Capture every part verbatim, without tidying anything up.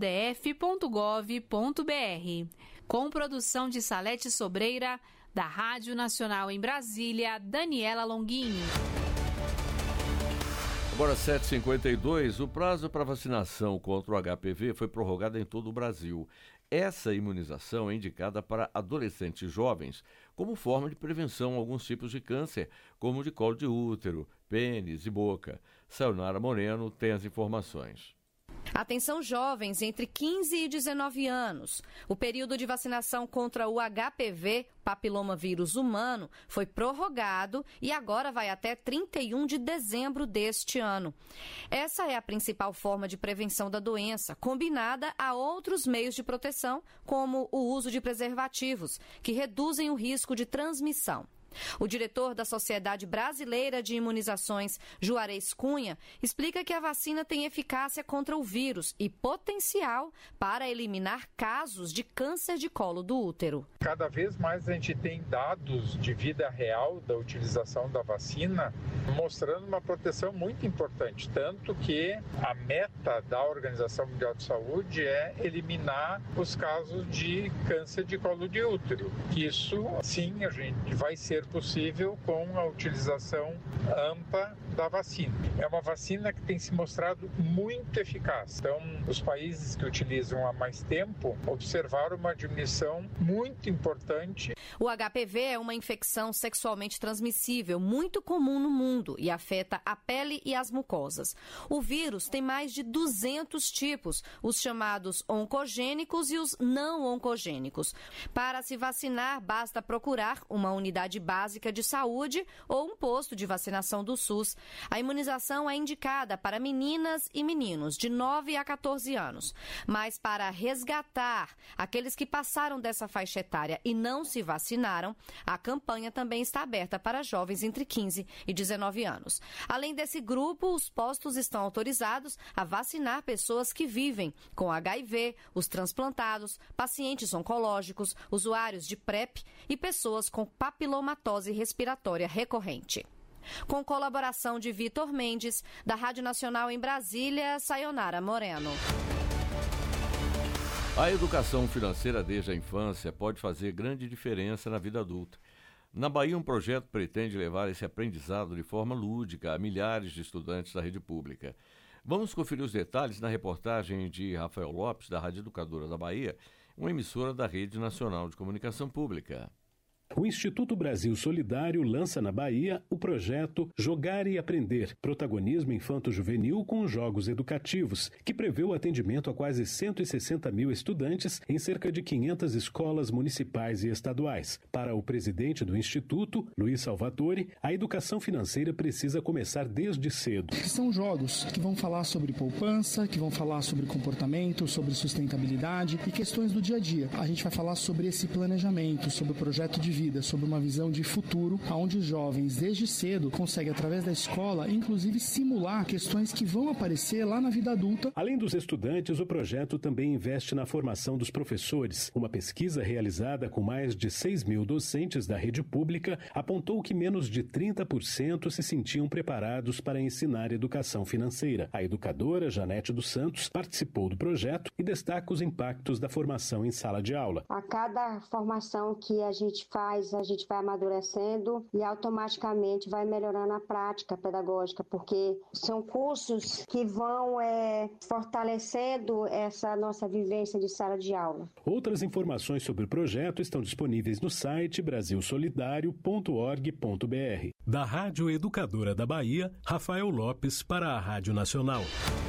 d f ponto gov ponto b r. Com produção de Salete Sobreira, da Rádio Nacional em Brasília, Daniela Longuinho. Agora, sete e cinquenta e dois, o prazo para vacinação contra o H P V foi prorrogado em todo o Brasil. Essa imunização é indicada para adolescentes jovens como forma de prevenção a alguns tipos de câncer, como de colo de útero, pênis e boca. Sayonara Moreno tem as informações. Atenção jovens entre quinze e dezenove anos. O período de vacinação contra o H P V, papilomavírus humano, foi prorrogado e agora vai até trinta e um de dezembro deste ano. Essa é a principal forma de prevenção da doença, combinada a outros meios de proteção, como o uso de preservativos, que reduzem o risco de transmissão. O diretor da Sociedade Brasileira de Imunizações, Juarez Cunha, explica que a vacina tem eficácia contra o vírus e potencial para eliminar casos de câncer de colo do útero. Cada vez mais a gente tem dados de vida real da utilização da vacina, mostrando uma proteção muito importante, tanto que a meta da Organização Mundial de Saúde é eliminar os casos de câncer de colo de útero. Isso, sim, a gente vai ser possível com a utilização ampla da vacina. É uma vacina que tem se mostrado muito eficaz. Então, os países que utilizam há mais tempo observaram uma diminuição muito importante. O H P V é uma infecção sexualmente transmissível muito comum no mundo e afeta a pele e as mucosas. O vírus tem mais de duzentos tipos, os chamados oncogênicos e os não oncogênicos. Para se vacinar, basta procurar uma unidade básica de saúde ou um posto de vacinação do SUS. A imunização é indicada para meninas e meninos de nove a quatorze anos. Mas para resgatar aqueles que passaram dessa faixa etária e não se vacinaram, a campanha também está aberta para jovens entre quinze e dezenove anos. Além desse grupo, os postos estão autorizados a vacinar pessoas que vivem com H I V, os transplantados, pacientes oncológicos, usuários de PrEP e pessoas com papilomatose respiratória recorrente. Com colaboração de Vitor Mendes, da Rádio Nacional em Brasília, Sayonara Moreno. A educação financeira desde a infância pode fazer grande diferença na vida adulta. Na Bahia, um projeto pretende levar esse aprendizado de forma lúdica a milhares de estudantes da rede pública. Vamos conferir os detalhes na reportagem de Rafael Lopes, da Rádio Educadora da Bahia, uma emissora da Rede Nacional de Comunicação Pública. O Instituto Brasil Solidário lança na Bahia o projeto Jogar e Aprender, protagonismo infanto-juvenil com jogos educativos, que prevê o atendimento a quase cento e sessenta mil estudantes em cerca de quinhentas escolas municipais e estaduais. Para o presidente do Instituto, Luiz Salvatore, a educação financeira precisa começar desde cedo. São jogos que vão falar sobre poupança, que vão falar sobre comportamento, sobre sustentabilidade e questões do dia a dia. A gente vai falar sobre esse planejamento, sobre o projeto de vida, sobre uma visão de futuro, onde os jovens, desde cedo, conseguem, através da escola, inclusive simular questões que vão aparecer lá na vida adulta. Além dos estudantes, o projeto também investe na formação dos professores. Uma pesquisa realizada com mais de seis mil docentes da rede pública apontou que menos de trinta por cento se sentiam preparados para ensinar educação financeira. A educadora Janete dos Santos participou do projeto e destaca os impactos da formação em sala de aula. A cada formação que a gente faz, a gente vai amadurecendo e automaticamente vai melhorando a prática pedagógica, porque são cursos que vão é, fortalecendo essa nossa vivência de sala de aula. Outras informações sobre o projeto estão disponíveis no site brasil solidário ponto org ponto b r. Da Rádio Educadora da Bahia, Rafael Lopes para a Rádio Nacional.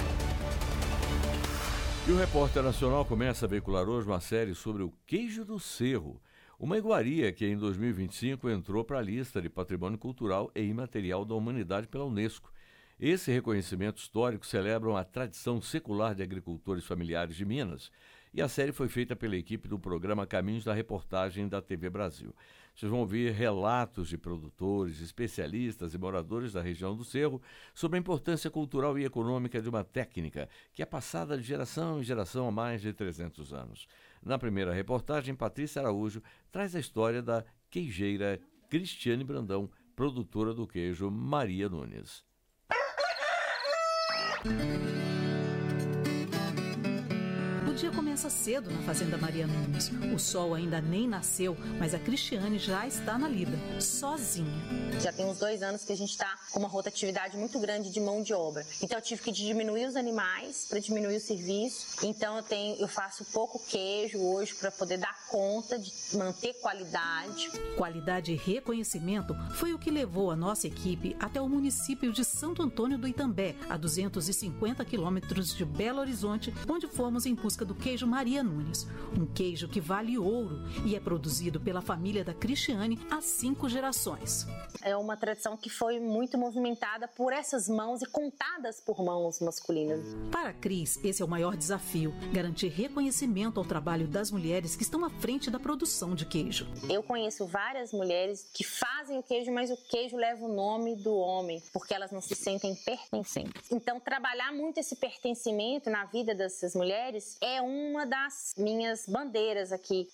E o Repórter Nacional começa a veicular hoje uma série sobre o queijo do Cerro, uma iguaria que em dois mil e vinte e cinco entrou para a lista de Patrimônio Cultural e Imaterial da Humanidade pela Unesco. Esse reconhecimento histórico celebra a tradição secular de agricultores familiares de Minas, e a série foi feita pela equipe do programa Caminhos da Reportagem da T V Brasil. Vocês vão ouvir relatos de produtores, especialistas e moradores da região do Cerro sobre a importância cultural e econômica de uma técnica que é passada de geração em geração há mais de trezentos anos. Na primeira reportagem, Patrícia Araújo traz a história da queijeira Cristiane Brandão, produtora do queijo Maria Nunes. O O dia começa cedo na Fazenda Maria Nunes. O sol ainda nem nasceu, mas a Cristiane já está na lida, sozinha. Já tem uns dois anos que a gente está com uma rotatividade muito grande de mão de obra. Então eu tive que diminuir os animais para diminuir o serviço. Então eu, tenho, eu faço pouco queijo hoje para poder dar conta de manter qualidade. Qualidade e reconhecimento foi o que levou a nossa equipe até o município de Santo Antônio do Itambé, a duzentos e cinquenta quilômetros de Belo Horizonte, onde fomos em busca do queijo Maria Nunes. Um queijo que vale ouro e é produzido pela família da Cristiane há cinco gerações. É uma tradição que foi muito movimentada por essas mãos e contadas por mãos masculinas. Para a Cris, esse é o maior desafio, garantir reconhecimento ao trabalho das mulheres que estão à frente da produção de queijo. Eu conheço várias mulheres que fazem o queijo, mas o queijo leva o nome do homem, porque elas não se sentem pertencentes. Então, trabalhar muito esse pertencimento na vida dessas mulheres é uma das minhas bandeiras aqui.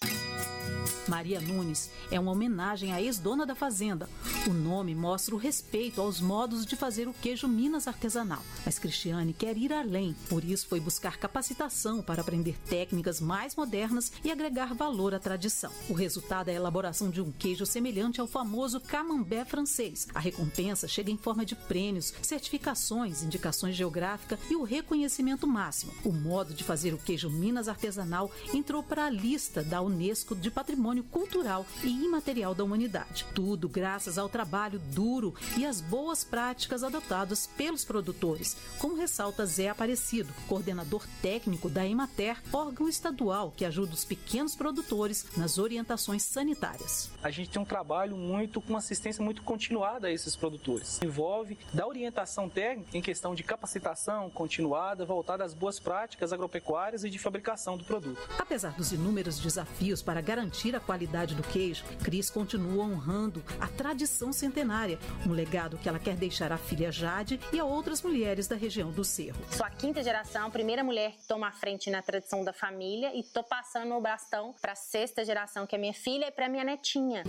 Maria Nunes é uma homenagem à ex-dona da fazenda. O nome mostra o respeito aos modos de fazer o queijo Minas artesanal. Mas Cristiane quer ir além, por isso foi buscar capacitação para aprender técnicas mais modernas e agregar valor à tradição. O resultado é a elaboração de um queijo semelhante ao famoso camembert francês. A recompensa chega em forma de prêmios, certificações, indicações geográficas e o reconhecimento máximo. O modo de fazer o queijo Minas artesanal entrou para a lista da Unesco de Patrimônio Cultural e Imaterial da Humanidade. Tudo graças ao trabalho duro e às boas práticas adotadas pelos produtores, como ressalta Zé Aparecido, coordenador técnico da Emater, órgão estadual que ajuda os pequenos produtores nas orientações sanitárias. A gente tem um trabalho muito com assistência muito continuada a esses produtores. Envolve da orientação técnica em questão de capacitação continuada voltada às boas práticas agropecuárias e de fabricação do produto. Apesar dos inúmeros desafios para garantir a qualidade do queijo, Cris continua honrando a tradição centenária, um legado que ela quer deixar à filha Jade e a outras mulheres da região do Cerro. Sou a quinta geração, a primeira mulher que toma a frente na tradição da família e tô passando o bastão para a sexta geração, que é minha filha, e para minha netinha.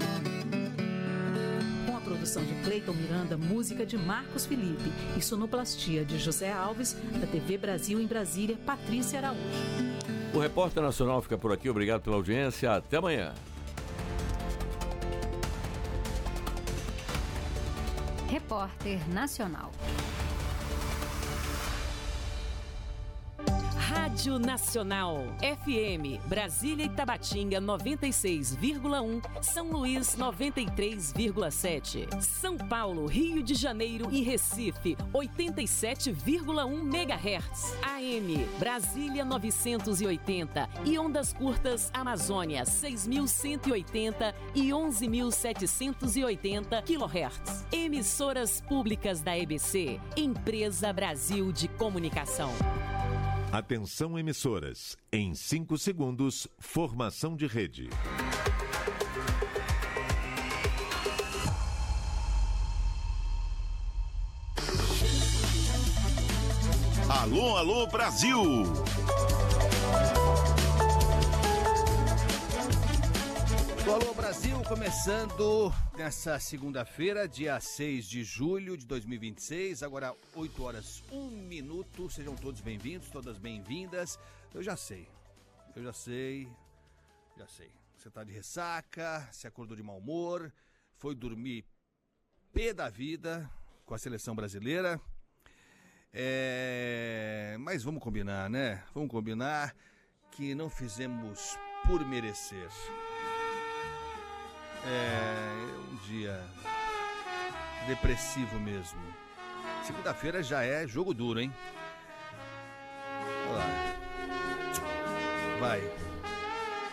Com a produção de Cleiton Miranda, música de Marcos Felipe e sonoplastia de José Alves, da T V Brasil em Brasília, Patrícia Araújo. O Repórter Nacional fica por aqui. Obrigado pela audiência. Até amanhã. Repórter Nacional. Rádio Nacional, F M, Brasília e Tabatinga noventa e seis vírgula um, São Luís noventa e três vírgula sete, São Paulo, Rio de Janeiro e Recife oitenta e sete vírgula um megahertz, A M, Brasília novecentos e oitenta e ondas curtas Amazônia seis mil cento e oitenta e onze mil setecentos e oitenta quilohertz. Emissoras públicas da E B C, Empresa Brasil de Comunicação. Atenção emissoras, em cinco segundos, formação de rede. Alô, alô, Brasil! Alô, Brasil, começando nessa segunda-feira, dia seis de julho de dois mil e vinte e seis, agora oito horas, um minuto. Sejam todos bem-vindos, todas bem-vindas. Eu já sei, eu já sei, já sei. Você tá de ressaca, se acordou de mau humor, foi dormir pé da vida com a seleção brasileira. É... Mas vamos combinar, né? Vamos combinar que não fizemos por merecer. É um dia depressivo mesmo. Segunda-feira já é jogo duro, hein? Olha lá. Vai.